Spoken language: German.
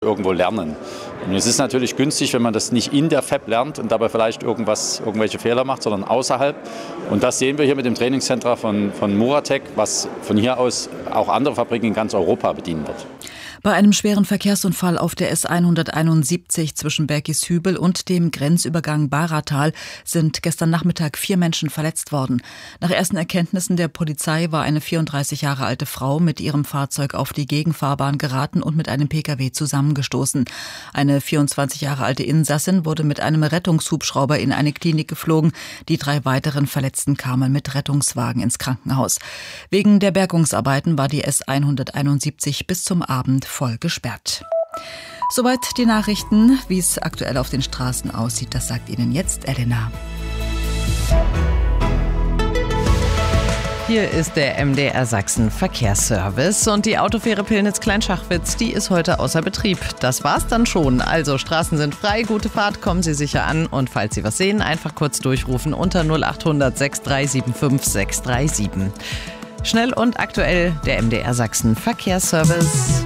irgendwo lernen. Und es ist natürlich günstig, wenn man das nicht in der Fab lernt und dabei vielleicht irgendwelche Fehler macht, sondern außerhalb. Und das sehen wir hier mit dem Trainingszentrum von Muratec, was von hier aus auch andere Fabriken in ganz Europa bedienen wird. Bei einem schweren Verkehrsunfall auf der S171 zwischen Bergishübel und dem Grenzübergang Baratal sind gestern Nachmittag 4 Menschen verletzt worden. Nach ersten Erkenntnissen der Polizei war eine 34 Jahre alte Frau mit ihrem Fahrzeug auf die Gegenfahrbahn geraten und mit einem Pkw zusammengestoßen. Eine 24 Jahre alte Insassin wurde mit einem Rettungshubschrauber in eine Klinik geflogen. Die 3 weiteren Verletzten kamen mit Rettungswagen ins Krankenhaus. Wegen der Bergungsarbeiten war die S171 bis zum Abend voll gesperrt. Soweit die Nachrichten. Wie es aktuell auf den Straßen aussieht, das sagt Ihnen jetzt Elena. Hier ist der MDR Sachsen Verkehrsservice und die Autofähre Pillnitz-Kleinschachwitz, die ist heute außer Betrieb. Das war's dann schon. Also Straßen sind frei, gute Fahrt, kommen Sie sicher an und falls Sie was sehen, einfach kurz durchrufen unter 0800 6375 637. Schnell und aktuell der MDR Sachsen Verkehrsservice.